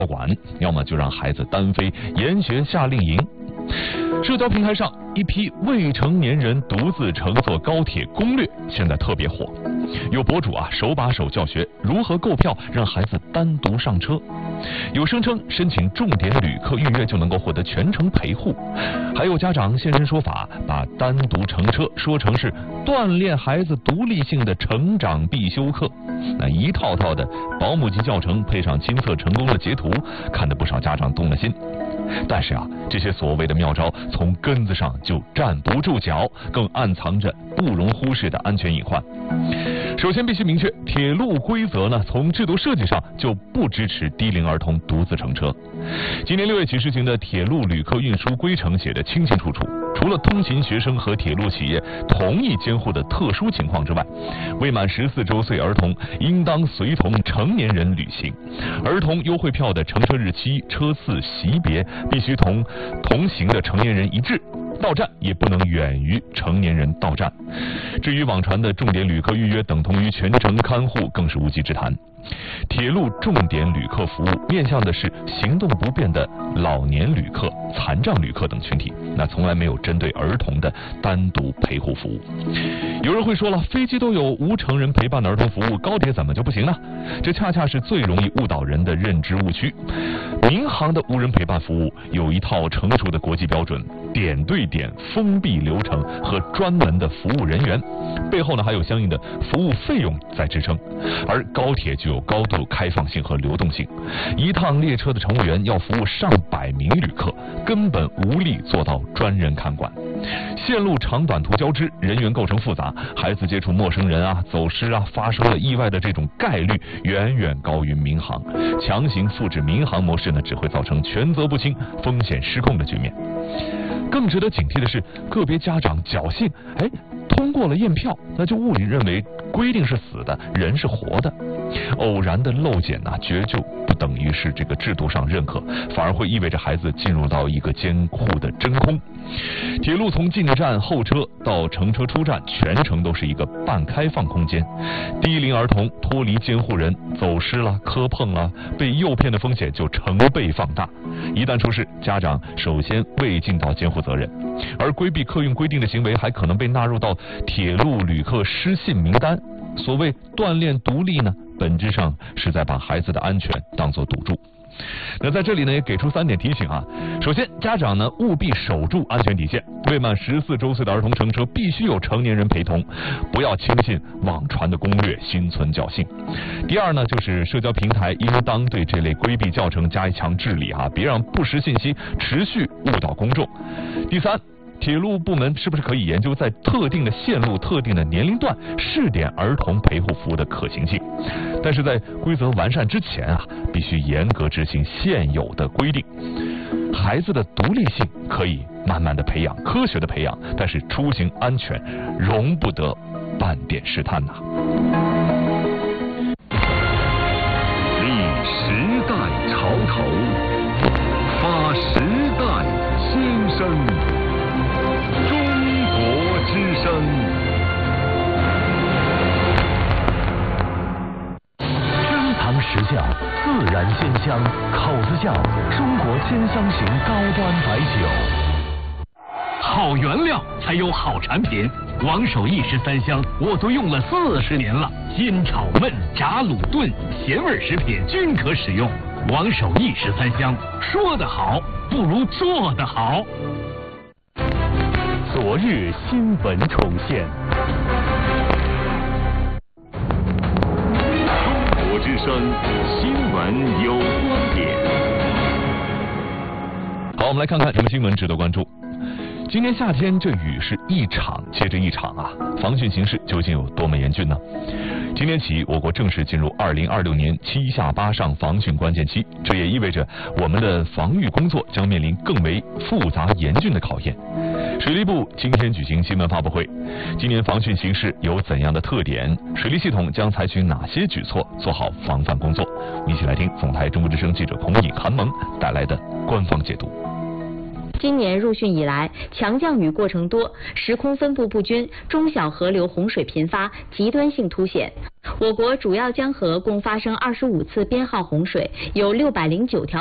管，要么就让孩子单飞，研学夏令营。社交平台上一批未成年人独自乘坐高铁攻略现在特别火，有博主手把手教学如何购票让孩子单独上车，有声称申请重点旅客预约就能够获得全程陪护，还有家长现身说法，把单独乘车说成是锻炼孩子独立性的成长必修课。那一套套的保姆级教程配上亲测成功的截图，看得不少家长动了心。但是这些所谓的妙招从根子上就站不住脚，更暗藏着不容忽视的安全隐患。首先必须明确，铁路规则呢，从制度设计上就不支持低龄儿童独自乘车。今年6月起施行的铁路旅客运输规程写得清清楚楚，除了通勤学生和铁路企业同意监护的特殊情况之外，未满14周岁儿童应当随同成年人旅行。儿童优惠票的乘车日期、车次、席别必须同行的成年人一致，到站也不能远于成年人到站。至于网传的重点旅客预约等同于全程看护，更是无稽之谈。铁路重点旅客服务面向的是行动不便的老年旅客、残障旅客等群体，那从来没有针对儿童的单独陪护服务。有人会说了，飞机都有无成人陪伴的儿童服务，高铁怎么就不行呢？这恰恰是最容易误导人的认知误区。民航的无人陪伴服务有一套成熟的国际标准，点对点封闭流程和专门的服务人员，背后呢还有相应的服务费用在支撑。而高铁具有高度开放性和流动性，一趟列车的乘务员要服务上百名旅客，根本无力做到专人看管。线路长短途交织，人员构成复杂，孩子接触陌生人走失发生了意外的这种概率远远高于民航。强行复制民航模式呢，只会造成权责不清、风险失控的局面。更值得警惕的是，个别家长侥幸通过了验票，那就误认为规定是死的，人是活的。偶然的漏检绝就不等于是这个制度上认可，反而会意味着孩子进入到一个监护的真空。铁路从进站候车到乘车出站，全程都是一个半开放空间，低龄儿童脱离监护人走失了、磕碰了、被诱骗的风险就成倍放大。一旦出事，家长首先未尽到监护责任，而规避客运规定的行为还可能被纳入到铁路旅客失信名单。所谓锻炼独立呢，本质上是在把孩子的安全当作赌注。那在这里呢，也给出3点提醒首先，家长呢务必守住安全底线，未满14周岁的儿童乘车必须有成年人陪同，不要轻信网传的攻略，心存侥幸。第二呢，就是社交平台应当对这类规避教程加强治理别让不实信息持续误导公众。第三，铁路部门是不是可以研究在特定的线路、特定的年龄段试点儿童陪护服务的可行性？但是在规则完善之前必须严格执行现有的规定。孩子的独立性可以慢慢的培养、科学的培养，但是出行安全容不得半点试探立时代潮头，发时代新生。中国之声， 珍藏实酵，自然鲜香，口子窖，中国鲜香型高端白酒。 好原料才有好产品，王守义13香我都用了40年了，煎炒焖炸卤炖咸味食品均可使用。王守义13香，说得好不如做得好。 昨日新闻重现。 中国之声，新闻有观点。 好，我们来看看什么新闻值得关注。今年夏天这雨是一场接着一场防汛形势究竟有多么严峻呢？今年起，我国正式进入2026年7下8上防汛关键期，这也意味着我们的防御工作将面临更为复杂严峻的考验。水利部今天举行新闻发布会，今年防汛形势有怎样的特点？水利系统将采取哪些举措做好防范工作？一起来听总台中国之声记者孔颖、韩萌带来的官方解读。 今年入汛以来，强降雨过程多，时空分布不均，中小河流洪水频发，极端性凸显。 我国主要江河共发生25次编号洪水，有609条